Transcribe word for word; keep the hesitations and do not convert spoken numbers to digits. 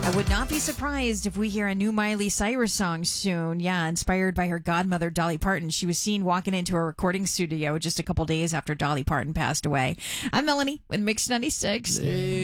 I would not be surprised if we hear a new Miley Cyrus song soon. Yeah, inspired by her godmother, Dolly Parton. She was seen walking into a recording studio just a couple days after Dolly Parton passed away. I'm Melanie with Mix ninety-six.